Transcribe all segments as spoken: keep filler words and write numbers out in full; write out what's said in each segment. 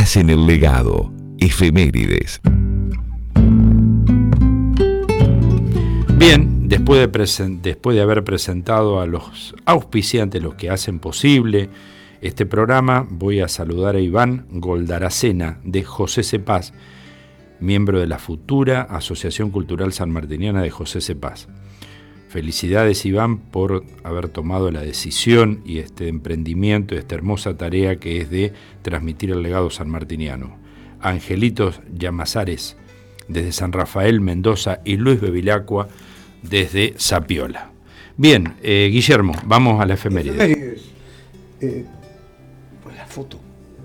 Días en el legado. Efemérides. Bien, después de, presen- después de haber presentado a los auspiciantes, los que hacen posible este programa, voy a saludar a Iván Goldaracena, de José Cepaz, miembro de la futura Asociación Cultural Sanmartiniana de José Cepaz. Felicidades, Iván, por haber tomado la decisión y este emprendimiento, esta hermosa tarea que es de transmitir el legado sanmartiniano. Angelitos Llamazares, desde San Rafael, Mendoza, y Luis Bevilacqua, desde Zapiola. Bien, eh, Guillermo, vamos a la efeméride. Efemérides. Eh, pues la foto.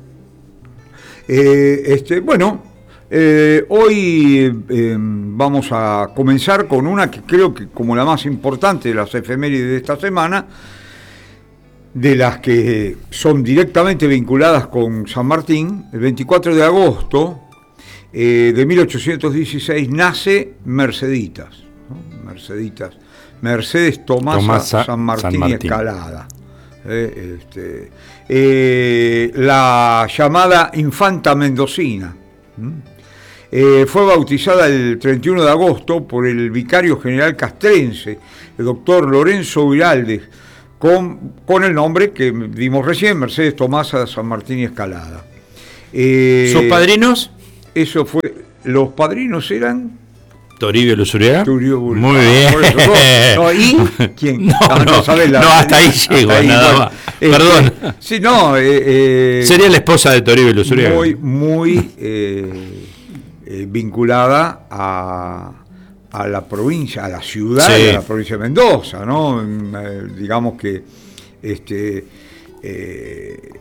Eh, este, bueno, eh, hoy eh, vamos a comenzar con una que creo que como la más importante de las efemérides de esta semana, de las que son directamente vinculadas con San Martín. El veinticuatro de agosto eh, de mil ochocientos dieciséis nace Merceditas, ¿no? Merceditas, Mercedes Tomasa, Tomasa San Martín, San Martín. y Escalada. Eh, este, eh, la llamada Infanta Mendocina. ¿Mm? Eh, fue bautizada el treinta y uno de agosto por el vicario general castrense, el doctor Lorenzo Viraldes, con, con el nombre que dimos recién, Mercedes Tomasa San Martín y Escalada. Eh, ¿Sus padrinos? Eso fue, los padrinos eran... Toribio Luzuriaga. Turio Bulba. Muy bien. Por eso, no, no, ¿y quién? No, Ah, no, sabés la- no, hasta ahí hasta llego, ahí, nada bueno. más. Este, Perdón. Sí, no, eh, eh, Sería la esposa de Toribio Luzuriaga. muy, muy eh, eh, vinculada a, a la provincia, a la ciudad, Sí. de la provincia de Mendoza, ¿no? Eh, digamos que este eh,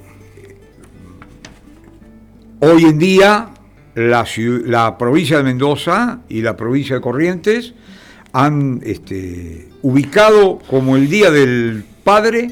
hoy en día la, ciu- la provincia de Mendoza y la provincia de Corrientes han este, ubicado como el Día del Padre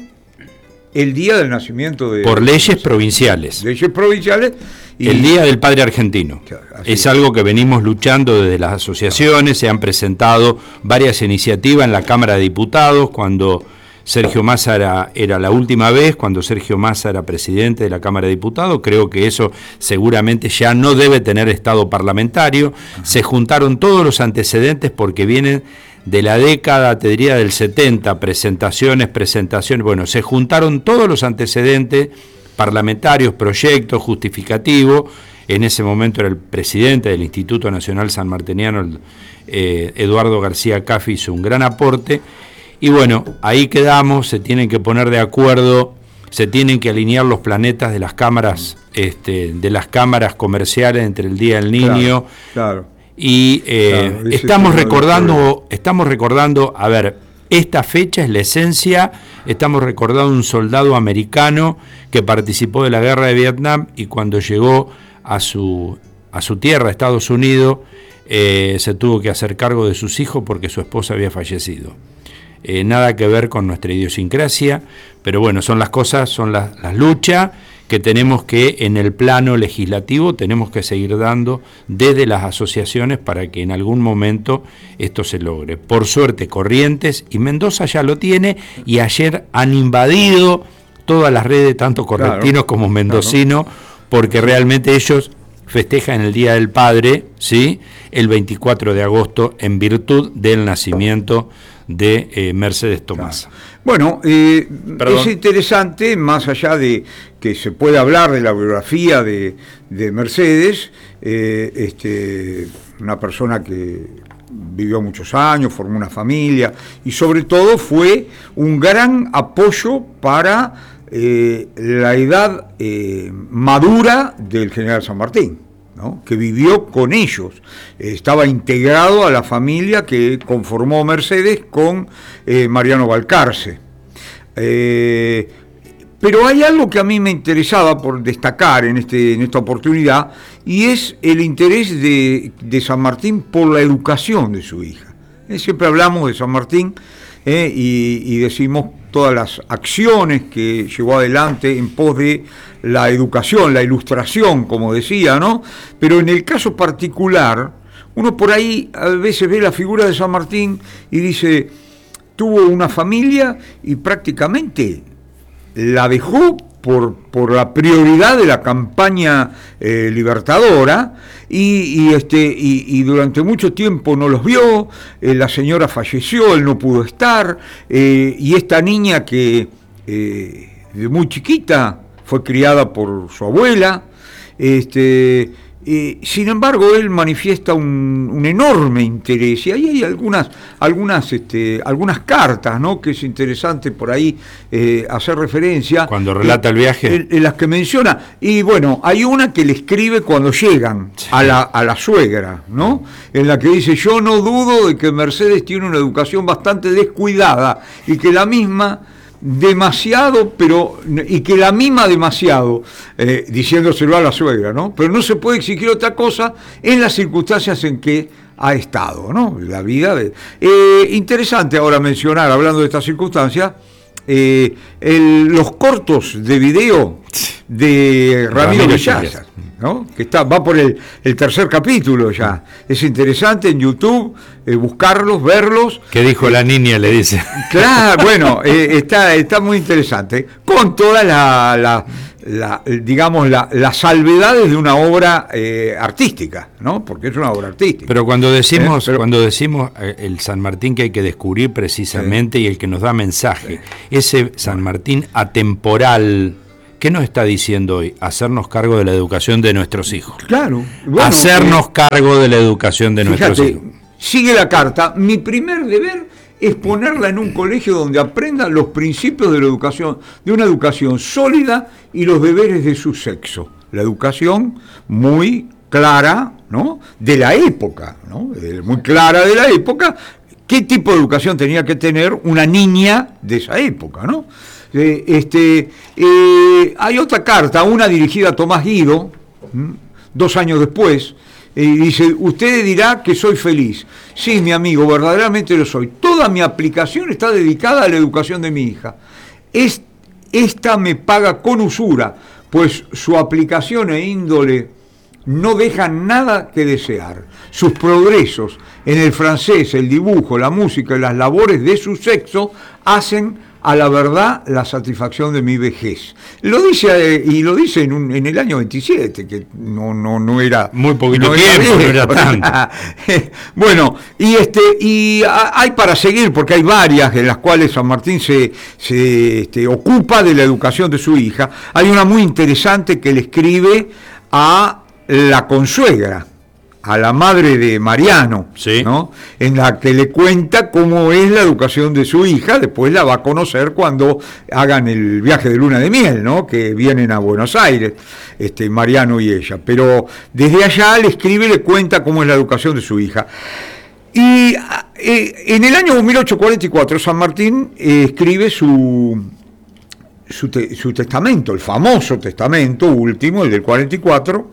el día del nacimiento de... Por leyes provinciales. Leyes provinciales. Y, El Día del Padre Argentino. Así Es es. algo que venimos luchando desde las asociaciones, se han presentado varias iniciativas en la Cámara de Diputados, cuando Sergio Massa era, era la última vez, cuando Sergio Massa era presidente de la Cámara de Diputados. Creo que eso seguramente ya no debe tener estado parlamentario. Ajá. Se juntaron todos los antecedentes porque vienen de la década, te diría, del setenta, presentaciones, presentaciones, bueno, se juntaron todos los antecedentes parlamentarios, proyectos, justificativos. En ese momento era el presidente del Instituto Nacional Sanmartiniano, el, eh, Eduardo García Caffi, hizo un gran aporte. Y bueno, ahí quedamos, se tienen que poner de acuerdo, se tienen que alinear los planetas de las cámaras, este, de las cámaras comerciales entre el Día del Niño. Claro, claro. Y eh, claro, estamos recordando, estamos recordando, a ver, esta fecha es la esencia, estamos recordando un soldado americano que participó de la guerra de Vietnam y cuando llegó a su, a su tierra, Estados Unidos, eh, se tuvo que hacer cargo de sus hijos porque su esposa había fallecido. Eh, nada que ver con nuestra idiosincrasia, pero bueno, son las cosas, son las, las luchas que tenemos que en el plano legislativo tenemos que seguir dando desde las asociaciones para que en algún momento esto se logre. Por suerte Corrientes y Mendoza ya lo tiene y ayer han invadido todas las redes, tanto correntinos claro, como mendocinos, claro. Porque realmente ellos festejan el Día del Padre, ¿sí? El veinticuatro de agosto en virtud del nacimiento de eh, Mercedes Tomasa. Claro. Bueno, eh, es interesante, más allá de que se puede hablar de la biografía de, de Mercedes, eh, este, una persona que vivió muchos años, formó una familia y sobre todo fue un gran apoyo para eh, la edad eh, madura del general San Martín, ¿no? Que vivió con ellos, eh, estaba integrado a la familia que conformó Mercedes con eh, Mariano Balcarce. Eh, pero hay algo que a mí me interesaba por destacar en, este, en esta oportunidad, y es el interés de, de San Martín por la educación de su hija. Eh, siempre hablamos de San Martín eh, y, y decimos todas las acciones que llevó adelante en pos de la educación, la ilustración, como decía, ¿no? Pero en el caso particular, uno por ahí a veces ve la figura de San Martín y dice, tuvo una familia y prácticamente la dejó por, por la prioridad de la campaña eh, libertadora, y, y, este, y, y durante mucho tiempo no los vio, eh, la señora falleció, él no pudo estar, eh, y esta niña que eh, de muy chiquita fue criada por su abuela, este... Eh, sin embargo, él manifiesta un, un enorme interés, y ahí hay algunas, algunas, este, algunas cartas, ¿no?, que es interesante por ahí eh, hacer referencia. Cuando relata eh, el viaje. En, en las que menciona. Y bueno, hay una que le escribe cuando llegan sí. a, la, a la suegra, ¿no?, en la que dice: yo no dudo de que Mercedes tiene una educación bastante descuidada y que la misma... demasiado, pero y que la mima demasiado, eh, diciéndoselo a la suegra, ¿no? Pero no se puede exigir otra cosa en las circunstancias en que ha estado, ¿no? La vida de... Eh, interesante ahora mencionar, hablando de estas circunstancias, eh, el, los cortos de video de Ramiro Villazas, ¿no?, que está, va por el, el tercer capítulo ya. Es interesante en YouTube eh, buscarlos, verlos. ¿Qué dijo eh, la niña? Le dice. Claro, bueno, eh, está, está muy interesante, con todas la, la, la, digamos, la, las salvedades de una obra eh, artística, ¿no? Porque es una obra artística. Pero cuando decimos, ¿Eh? Pero, cuando decimos eh, el San Martín que hay que descubrir precisamente, sí, y el que nos da mensaje, sí, ese San Martín atemporal, ¿qué nos está diciendo hoy? Hacernos cargo de la educación de nuestros hijos. Claro. Bueno, Hacernos eh, cargo de la educación de fíjate, nuestros hijos. Sigue la carta. Mi primer deber es ponerla en un colegio donde aprendan los principios de la educación, de una educación sólida y los deberes de su sexo. La educación muy clara, ¿no?, de la época, ¿no?, muy clara de la época. ¿Qué tipo de educación tenía que tener una niña de esa época, ¿no? Eh, este, eh, hay otra carta, una dirigida a Tomás Guido, ¿m? dos años después, y eh, dice: usted dirá que soy feliz. Sí, mi amigo, verdaderamente lo soy. Toda mi aplicación está dedicada a la educación de mi hija. Es, esta me paga con usura, pues su aplicación e índole no dejan nada que desear. Sus progresos en el francés, el dibujo, la música y las labores de su sexo hacen a la verdad la satisfacción de mi vejez. Lo dice, eh, y lo dice en, un, en el año veintisiete, que no, no, no era... Muy poquito no tiempo, era, no era tanto. Bueno, y, este, y hay para seguir, porque hay varias en las cuales San Martín se, se este, ocupa de la educación de su hija. Hay una muy interesante que le escribe a la consuegra, a la madre de Mariano, sí, ¿no?, en la que le cuenta cómo es la educación de su hija. Después la va a conocer cuando hagan el viaje de luna de miel, ¿no?, que vienen a Buenos Aires, este, Mariano y ella. Pero desde allá le escribe y le cuenta cómo es la educación de su hija. Y eh, en el año mil ochocientos cuarenta y cuatro San Martín eh, escribe su, su, te, su testamento, el famoso testamento último, el del cuarenta y cuatro,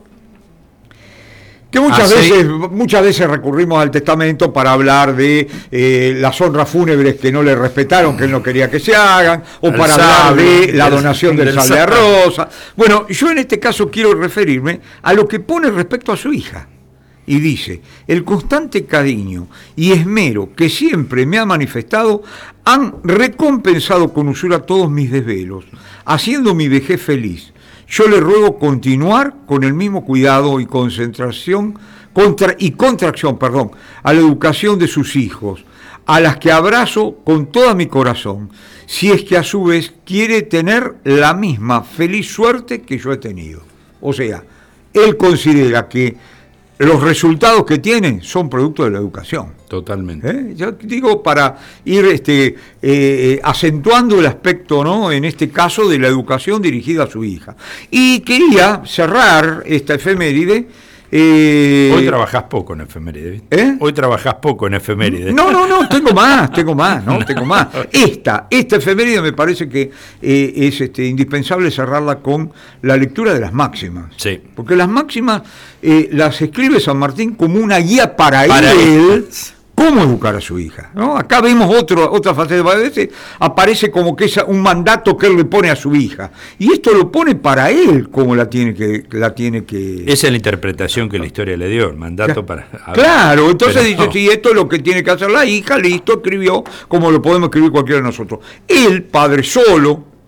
que muchas ah, veces, ¿sí? muchas veces recurrimos al testamento para hablar de eh, las honras fúnebres que no le respetaron, que él no quería que se hagan, o el para hablar de la donación del, del sal de arroz. Bueno, yo en este caso quiero referirme a lo que pone respecto a su hija. Y dice: el constante cariño y esmero que siempre me ha manifestado han recompensado con usura todos mis desvelos, haciendo mi vejez feliz. Yo le ruego continuar con el mismo cuidado y concentración contra, y contracción, perdón, a la educación de sus hijos, a las que abrazo con todo mi corazón, si es que a su vez quiere tener la misma feliz suerte que yo he tenido. O sea, él considera que los resultados que tienen son producto de la educación. Totalmente. ¿Eh? Yo digo, para ir este, eh, acentuando el aspecto, ¿no?, en este caso, de la educación dirigida a su hija. Y quería cerrar esta efeméride. Eh, Hoy trabajás poco en efeméride, ¿viste? ¿Eh? Hoy trabajás poco en efeméride. No, no, no, tengo más, tengo más, ¿no? Tengo más. Esta, esta efeméride me parece que eh, es este, indispensable cerrarla con la lectura de las máximas. Sí. Porque las máximas eh, las escribe San Martín como una guía para, para él. él. ¿Cómo educar a su hija? ¿No? Acá vemos otro, otra fase de a veces aparece como que es un mandato que él le pone a su hija. Y esto lo pone para él como la tiene que... La tiene que... Esa es la interpretación que la historia le dio, el mandato claro, para... Claro, entonces Pero dice, no. si esto es lo que tiene que hacer la hija, listo, escribió como lo podemos escribir cualquiera de nosotros. Él, padre solo,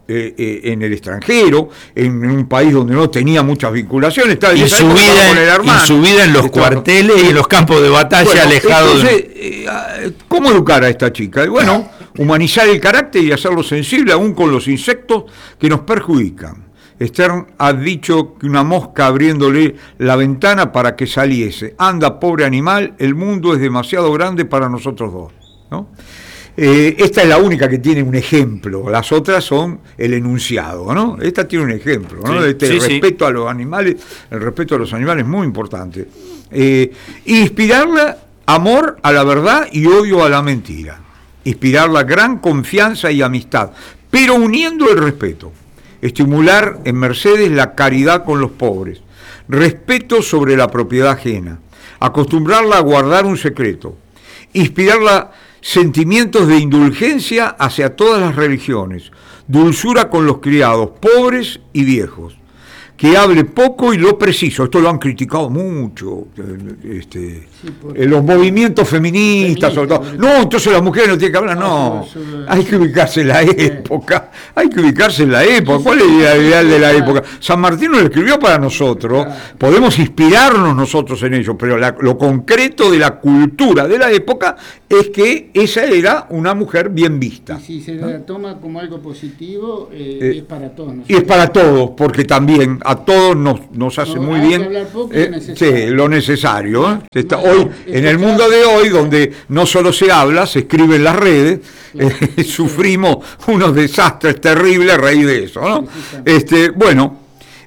eh, eh, en el extranjero, en, en un país donde no tenía muchas vinculaciones. Estaba y, su vida, con el hermano, y su vida en los estaba, cuarteles y en los campos de batalla, bueno, alejados. Entonces, eh, ¿cómo educar a esta chica? Y bueno, humanizar el carácter y hacerlo sensible aún con los insectos que nos perjudican. Stern ha dicho que una mosca abriéndole la ventana para que saliese. Anda, pobre animal, el mundo es demasiado grande para nosotros dos, ¿no? Eh, esta es la única que tiene un ejemplo, las otras son el enunciado, ¿no? Esta tiene un ejemplo, ¿no? Sí, este sí, respeto sí. a los animales, el respeto a los animales es muy importante. Eh, inspirarla amor a la verdad y odio a la mentira. Inspirarla gran confianza y amistad, pero uniendo el respeto. Estimular en Mercedes la caridad con los pobres, respeto sobre la propiedad ajena, acostumbrarla a guardar un secreto, inspirarla sentimientos de indulgencia hacia todas las religiones, dulzura con los criados, pobres y viejos, que hable poco y lo preciso. Esto lo han criticado mucho, este, sí, los movimientos feministas, sobre todo. No, entonces las mujeres no tienen que hablar, no, hay que ubicarse en la época, hay que ubicarse en la época. ¿Cuál es el ideal de la época? San Martín lo escribió para nosotros, podemos inspirarnos nosotros en ello, pero la, lo concreto de la cultura de la época es que esa era una mujer bien vista. Y si se la toma como algo positivo, eh, eh, es para todos. ¿No? Y es para todos, porque también a todos nos, nos hace no, muy bien eh, sí, lo necesario. ¿eh? Está, no, hoy, en el mundo de hoy, donde no solo se habla, se escribe en las redes, claro, eh, sufrimos unos desastres terribles a raíz de eso, ¿no? Este, bueno,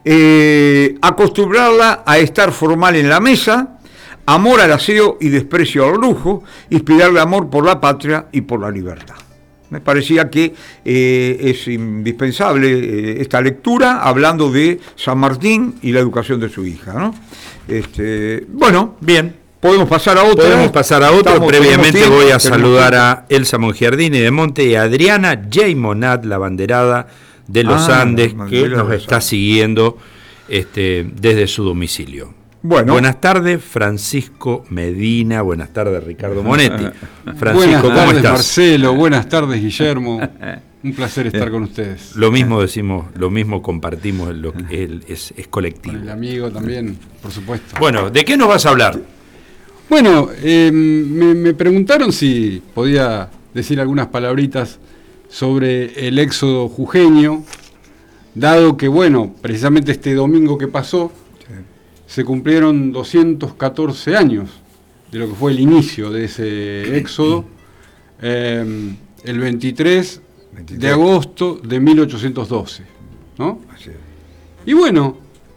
eh, acostumbrarla a estar formal en la mesa, amor al aseo y desprecio al lujo, inspirarle amor por la patria y por la libertad. Me parecía que eh, es indispensable eh, esta lectura, hablando de San Martín y la educación de su hija, ¿no? Este, bueno, bien, podemos pasar a otro. Podemos pasar a otro. Previamente voy a saludar a Elsa Mongiardini de Monte y a Adriana J. Monat, la banderada de los ah, Andes, que nos está siguiendo este, desde su domicilio. Bueno. Buenas tardes, Francisco Medina. Buenas tardes, Ricardo Monetti. Francisco, buenas ¿cómo tardes, estás? Marcelo. Buenas tardes, Guillermo. Un placer estar eh, con ustedes. Lo mismo decimos, lo mismo compartimos, lo que el, es, es colectivo. Con el amigo también, por supuesto. Bueno, ¿de qué nos vas a hablar? Bueno, eh, me, me preguntaron si podía decir algunas palabritas sobre el éxodo jujeño, dado que, bueno, precisamente este domingo que pasó, se cumplieron doscientos catorce años de lo que fue el inicio de ese éxodo, eh, el veintitrés de agosto de mil ochocientos doce, ¿no? Y bueno,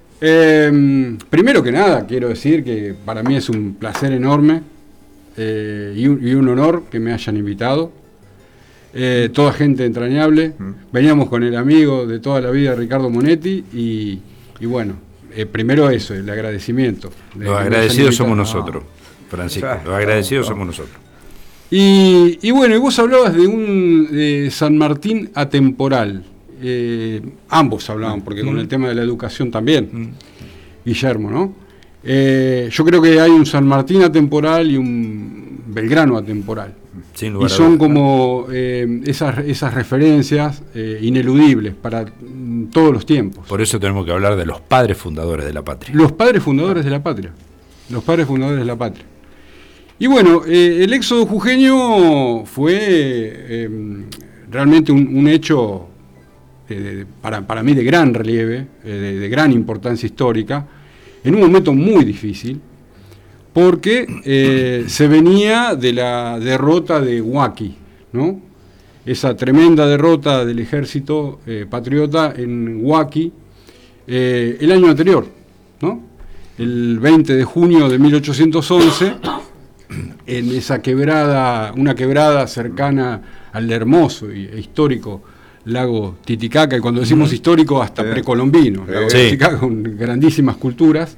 eh, primero que nada quiero decir que para mí es un placer enorme eh, y, un, y un honor que me hayan invitado. Eh, toda gente entrañable, veníamos con el amigo de toda la vida, Ricardo Monetti, y, y bueno, Eh, primero eso, el agradecimiento. Los agradecidos somos nosotros, Francisco. Los agradecidos somos nosotros. Y, y bueno, y vos hablabas de un de San Martín atemporal. Eh, ambos hablaban, porque mm. con el tema de la educación también, mm. Guillermo, ¿no? Eh, yo creo que hay un San Martín atemporal y un Belgrano atemporal. Sin lugar y son como eh, esas, esas referencias eh, ineludibles para mm, todos los tiempos. Por eso tenemos que hablar de los padres fundadores de la patria. Los padres fundadores de la patria. Los padres fundadores de la patria. Y bueno, eh, el éxodo jujeño fue eh, realmente un, un hecho eh, para, para mí de gran relieve, eh, de, de gran importancia histórica, en un momento muy difícil, porque eh, se venía de la derrota de Huaki, ¿no? Esa tremenda derrota del ejército eh, patriota en Huaki eh, el año anterior, ¿no? El veinte de junio de mil ochocientos once, en esa quebrada, una quebrada cercana al hermoso e histórico lago Titicaca, y cuando decimos mm. histórico, hasta sí. precolombino, lago sí. Titicaca, con grandísimas culturas.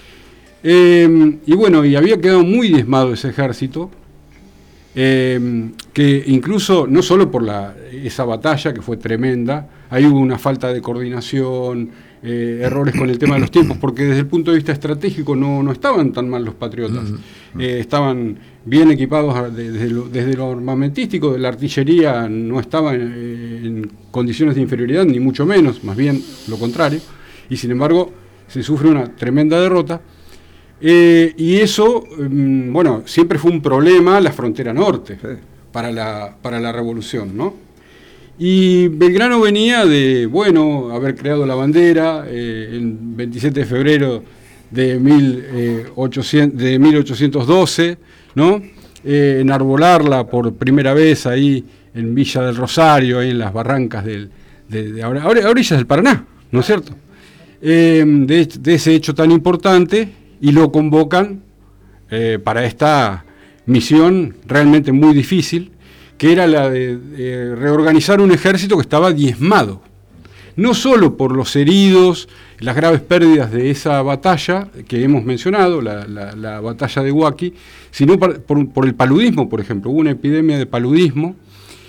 Eh, y bueno, y había quedado muy diezmado ese ejército, eh, que incluso, no solo por la, esa batalla que fue tremenda, ahí hubo una falta de coordinación eh, errores con el tema de los tiempos, porque desde el punto de vista estratégico no, no estaban tan mal los patriotas. Uh-huh. eh, estaban bien equipados desde lo, desde lo armamentístico, la artillería no estaba en, en condiciones de inferioridad, ni mucho menos, más bien lo contrario, y sin embargo se sufre una tremenda derrota. Eh, y eso, um, bueno, siempre fue un problema la frontera norte sí. para, la, para la revolución, ¿no? Y Belgrano venía de, bueno, haber creado la bandera eh, el veintisiete de febrero de, mil ochocientos doce, ¿no? Eh, enarbolarla por primera vez ahí en Villa del Rosario, ahí en las barrancas del, de, de, a orillas del Paraná, ¿no es cierto? Eh, de, de ese hecho tan importante, y lo convocan eh, para esta misión realmente muy difícil, que era la de, de reorganizar un ejército que estaba diezmado, no solo por los heridos, las graves pérdidas de esa batalla que hemos mencionado, la, la, la batalla de Huaki, sino por, por, por el paludismo, por ejemplo. Hubo una epidemia de paludismo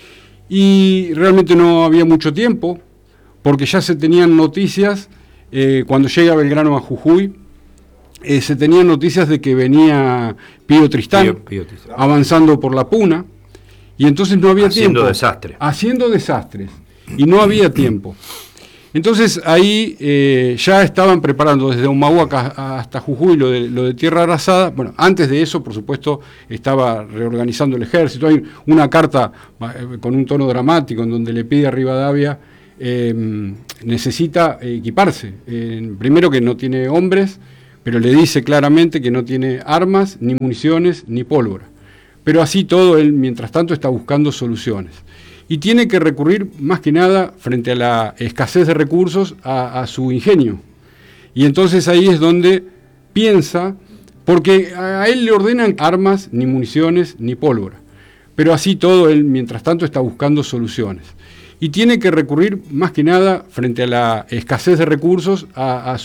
y realmente no había mucho tiempo, porque ya se tenían noticias, eh, cuando llega Belgrano a Jujuy, eh, se tenían noticias de que venía Pío Tristán, Pío, Pío Tristán avanzando por la Puna, y entonces no había haciendo tiempo. Desastre. Haciendo desastres. Y no había tiempo. Entonces ahí eh, ya estaban preparando desde Humahuaca hasta Jujuy lo de, lo de Tierra Arrasada. Bueno, antes de eso, por supuesto, estaba reorganizando el ejército. Hay una carta eh, con un tono dramático en donde le pide a Rivadavia, eh, necesita equiparse. Eh, primero que no tiene hombres, pero le dice claramente que no tiene armas, ni municiones, ni pólvora. Pero así todo, él, mientras tanto, está buscando soluciones. Y tiene que recurrir, más que nada, frente a la escasez de recursos, a, a su ingenio. Y entonces ahí es donde piensa, porque a él le ordenan armas, ni municiones, ni pólvora. Pero así todo, él, mientras tanto, está buscando soluciones. Y tiene que recurrir, más que nada, frente a la escasez de recursos, a, a